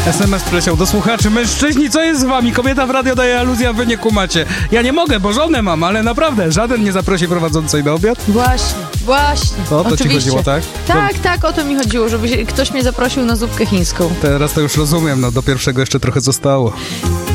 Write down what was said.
SMS przyleciał do słuchaczy. Mężczyźni, co jest z wami? Kobieta w radio daje aluzję, a wy nie kumacie. Ja nie mogę, bo żonę mam, ale naprawdę, żaden nie zaprosi prowadzącej na obiad? Właśnie. To oczywiście. ci chodziło, tak? Tak, o to mi chodziło, żeby ktoś mnie zaprosił na zupkę chińską. Teraz to już rozumiem, do pierwszego jeszcze trochę zostało.